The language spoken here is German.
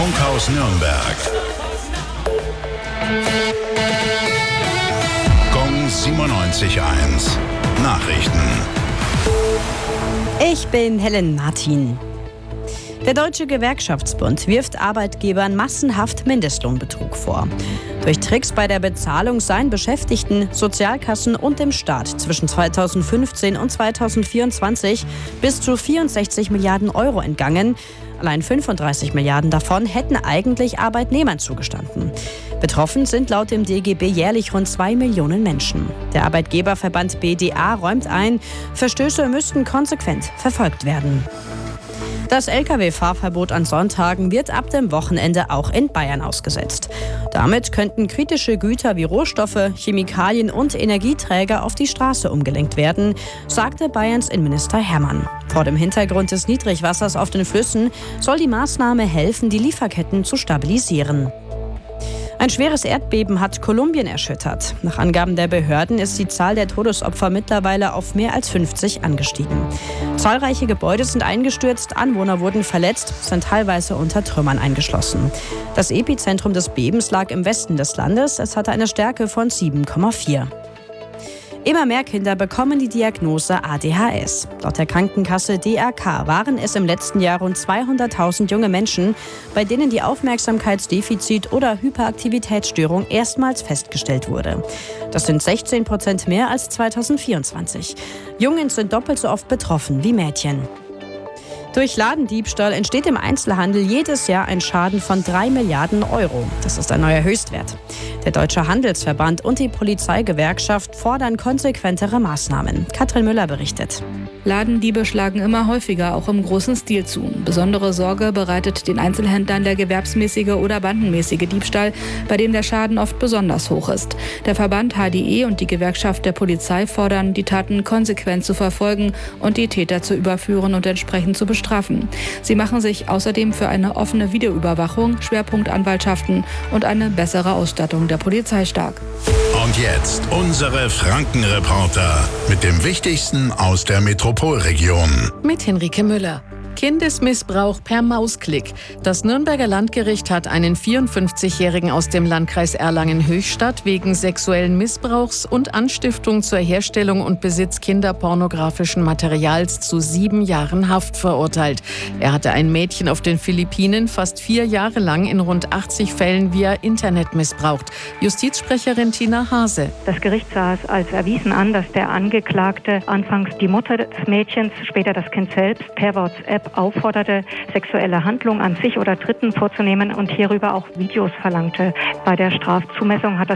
Funkhaus Nürnberg. Gong 97.1. Nachrichten. Ich bin Helen Martin. Der Deutsche Gewerkschaftsbund wirft Arbeitgebern massenhaft Mindestlohnbetrug vor. Durch Tricks bei der Bezahlung seien Beschäftigten, Sozialkassen und dem Staat zwischen 2015 und 2024 bis zu 64 Milliarden Euro entgangen. Allein 35 Milliarden davon hätten eigentlich Arbeitnehmern zugestanden. Betroffen sind laut dem DGB jährlich rund 2 Millionen Menschen. Der Arbeitgeberverband BDA räumt ein, Verstöße müssten konsequent verfolgt werden. Das Lkw-Fahrverbot an Sonntagen wird ab dem Wochenende auch in Bayern ausgesetzt. Damit könnten kritische Güter wie Rohstoffe, Chemikalien und Energieträger auf die Straße umgelenkt werden, sagte Bayerns Innenminister Hermann. Vor dem Hintergrund des Niedrigwassers auf den Flüssen soll die Maßnahme helfen, die Lieferketten zu stabilisieren. Ein schweres Erdbeben hat Kolumbien erschüttert. Nach Angaben der Behörden ist die Zahl der Todesopfer mittlerweile auf mehr als 50 angestiegen. Zahlreiche Gebäude sind eingestürzt, Anwohner wurden verletzt, sind teilweise unter Trümmern eingeschlossen. Das Epizentrum des Bebens lag im Westen des Landes. Es hatte eine Stärke von 7,4. Immer mehr Kinder bekommen die Diagnose ADHS. Laut der Krankenkasse DRK waren es im letzten Jahr rund 200.000 junge Menschen, bei denen die Aufmerksamkeitsdefizit- oder Hyperaktivitätsstörung erstmals festgestellt wurde. Das sind 16% mehr als 2024. Jungen sind doppelt so oft betroffen wie Mädchen. Durch Ladendiebstahl entsteht im Einzelhandel jedes Jahr ein Schaden von 3 Milliarden Euro. Das ist ein neuer Höchstwert. Der Deutsche Handelsverband und die Polizeigewerkschaft fordern konsequentere Maßnahmen. Katrin Müller berichtet. Ladendiebe schlagen immer häufiger, auch im großen Stil zu. Besondere Sorge bereitet den Einzelhändlern der gewerbsmäßige oder bandenmäßige Diebstahl, bei dem der Schaden oft besonders hoch ist. Der Verband HDE und die Gewerkschaft der Polizei fordern, die Taten konsequent zu verfolgen und die Täter zu überführen und entsprechend zu bestrafen. Sie machen sich außerdem für eine offene Videoüberwachung, Schwerpunktanwaltschaften und eine bessere Ausstattung der Polizei stark. Und jetzt unsere Frankenreporter mit dem Wichtigsten aus der Metropolregion. Mit Henrike Müller. Kindesmissbrauch per Mausklick. Das Nürnberger Landgericht hat einen 54-Jährigen aus dem Landkreis Erlangen-Höchstadt wegen sexuellen Missbrauchs und Anstiftung zur Herstellung und Besitz kinderpornografischen Materials zu 7 Jahren Haft verurteilt. Er hatte ein Mädchen auf den Philippinen fast 4 Jahre lang in rund 80 Fällen via Internet missbraucht. Justizsprecherin Tina Hase. Das Gericht sah es als erwiesen an, dass der Angeklagte anfangs die Mutter des Mädchens, später das Kind selbst, per WhatsApp aufforderte, sexuelle Handlungen an sich oder Dritten vorzunehmen und hierüber auch Videos verlangte. Bei der Strafzumessung hat